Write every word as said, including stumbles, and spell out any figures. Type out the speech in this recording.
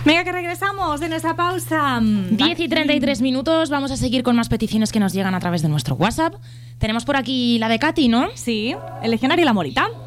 Venga, que regresamos de nuestra pausa. diez y treinta y tres minutos. Vamos a seguir con más peticiones que nos llegan a través de nuestro WhatsApp. Tenemos por aquí la de Katy, ¿no? Sí, el legionario y la Morita.